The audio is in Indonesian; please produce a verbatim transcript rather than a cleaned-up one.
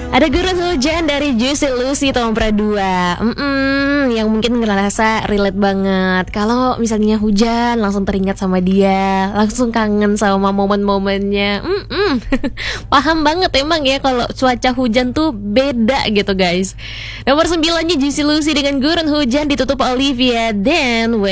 Ada Gurun Hujan dari Juicy Lucy Tompra dua. Mm-mm, yang mungkin ngerasa relate banget. Kalau misalnya hujan langsung teringat sama dia, langsung kangen sama momen-momennya. Mm-mm. Paham banget emang ya kalau cuaca hujan tuh beda gitu guys. Nomor sembilannya Juicy Lucy dengan Gurun Hujan ditutup Olivia dan